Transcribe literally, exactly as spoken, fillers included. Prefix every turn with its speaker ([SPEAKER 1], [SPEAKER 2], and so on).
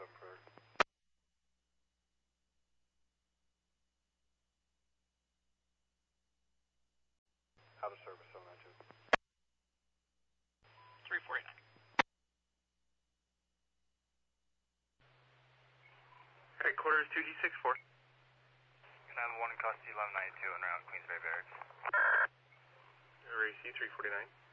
[SPEAKER 1] approved. Out of service, seven nine two.
[SPEAKER 2] three forty-nine.
[SPEAKER 3] Alright, quarters two D six four.
[SPEAKER 1] nine one, custody eleven ninety-two and around Queens Bay Barracks.
[SPEAKER 3] R A C three forty-nine.